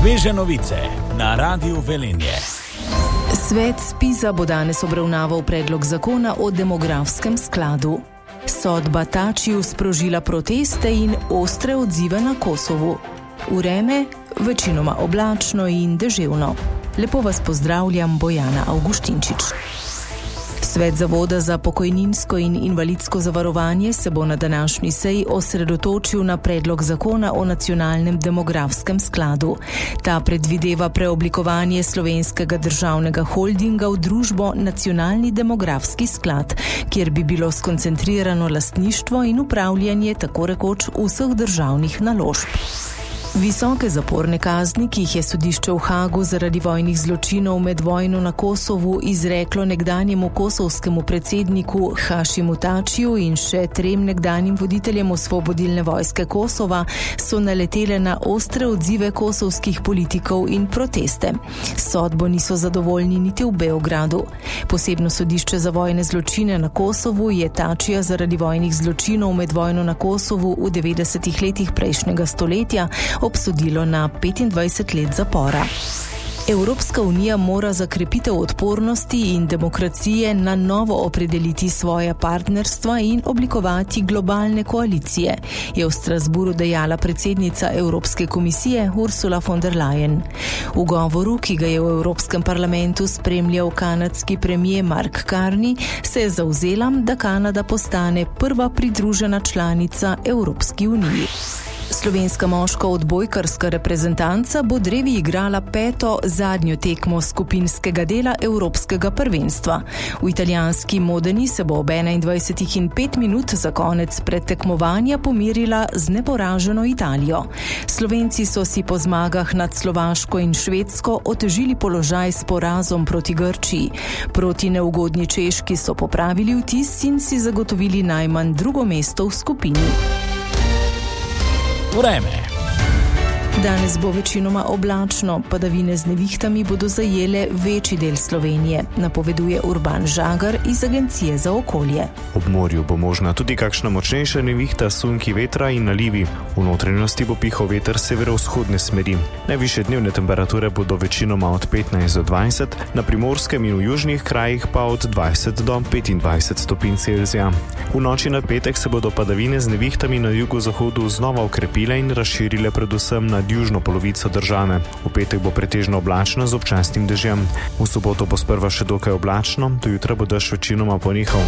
Sveže novice na Radiu Velenje. Svet ZPIZ-a bo danes obravnaval predlog zakona o demografskem skladu. Sodba Tačiju sprožila proteste in ostre odzive na Kosovu. Vreme večinoma oblačno in deževno. Lepo vas pozdravljam, Bojana Avguštinčič. Svet Zavoda za pokojninsko in invalidsko zavarovanje se bo na današnji seji osredotočil na predlog zakona o nacionalnem demografskem skladu. Ta predvideva preoblikovanje Slovenskega državnega holdinga v družbo Nacionalni demografski sklad, kjer bi bilo skoncentrirano lastništvo in upravljanje tako rekoč vseh državnih naložb. Visoke zaporne kazni, ki jih je sodišče v Hagu zaradi vojnih zločinov med vojno na Kosovu izreklo nekdanjemu kosovskemu predsedniku Hašimu Tačiju in še 3 nekdanjim voditeljem Osvobodilne vojske Kosova, so naletele na ostre odzive kosovskih politikov in proteste. Sodbo niso zadovoljni niti v Beogradu. Posebno sodišče za vojne zločine na Kosovu je Tačija zaradi vojnih zločinov med vojno na Kosovu v 90. letih prejšnjega stoletja obsodilo na 25 let zapora. Evropska unija mora za krepitev odpornosti in demokracije na novo opredeliti svoja partnerstva in oblikovati globalne koalicije, je v Strasbourgu dejala predsednica Evropske komisije Ursula von der Leyen. V govoru, ki ga je v Evropskem parlamentu spremljal kanadski premier Mark Carney, se je zavzela, da Kanada postane prva pridružena članica Evropski uniji. Slovenska moška odbojkarska reprezentanca bo drevi igrala 5. zadnjo tekmo skupinskega dela Evropskega prvenstva. V italijanski Modeni se bo ob 21:05 za konec predtekmovanja pomirila z neporaženo Italijo. Slovenci so si po zmagah nad Slovaško in Švedsko otežili položaj s porazom proti Grčiji. Proti neugodni Češki so popravili vtis in si zagotovili najmanj 2. mesto v skupini. Vreme. Danes bo večinoma oblačno, padavine z nevihtami bodo zajele večji del Slovenije, napoveduje Urban Žagar iz Agencije za okolje. Ob morju bo možna tudi kakšna močnejša nevihta, sunki vetra in nalivi. V notranjosti bo pihal veter severovzhodne smeri. Najvišje dnevne temperature bodo večinoma od 15 do 20, na primorskem in v južnih krajih pa od 20 do 25 stopinj Celzija. V noči na petek se bodo padavine z nevihtami na jugozahodu znova okrepile in razširile predvsem na južno polovico države. V petek bo pretežno oblačno z občasnim dežjem. V soboto bo sprva še dokaj oblačno, do jutra bo dež večinoma ponehal.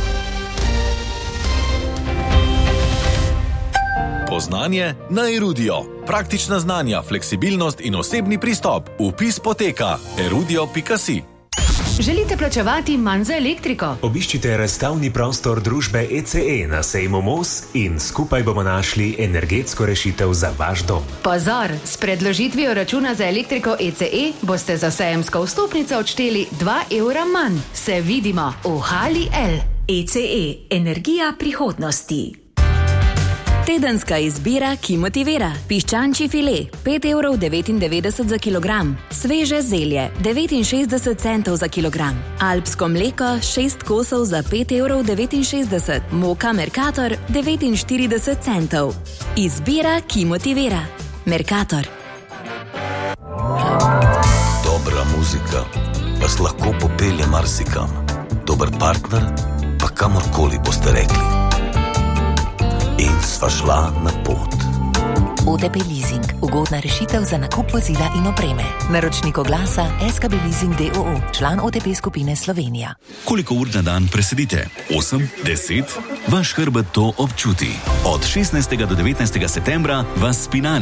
Poznanje na Erudio. Praktična znanja, fleksibilnost in osebni pristop. Vpis poteka erudio.si. Želite plačevati manj za elektriko? Obiščite razstavni prostor družbe ECE na sejmu Mos in skupaj bomo našli energetsko rešitev za vaš dom. Pozor! S predložitvijo računa za elektriko ECE boste za sejemsko vstopnico odšteli 2 evra manj. Se vidimo v Hali L. ECE. Energija prihodnosti. Tedenska izbira, ki motivira. Piščančji file 5,99 € za kilogram. Sveže zelje 69 centov za kilogram. Alpsko mleko 6 kosov za 5,69 €. Moka Mercator 49 centov. Izbira, ki motivira. Mercator. Dobra muzika vas lahko popelje marsikam. Dober partner pa kamorkoli boste rekli. In sva šla na pot. OTP Leasing. Ugodna rešitev za nakup vozila in opreme. Naročnik oglasa SKB Leasing d.o.o. Član OTP skupine Slovenija. Koliko ur na dan presedite? 8, 10? Vaš hrbet to občuti. Od 16. do 19. septembra vas Spinal